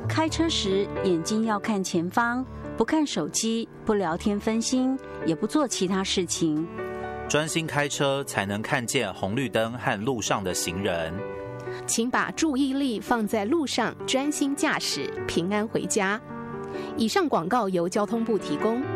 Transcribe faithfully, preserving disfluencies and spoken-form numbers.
开车时眼睛要看前方，不看手机，不聊天分心，也不做其他事情。 专心开车才能看见红绿灯和路上的行人。 请把注意力放在路上，专心驾驶，平安回家。以上广告由交通部提供。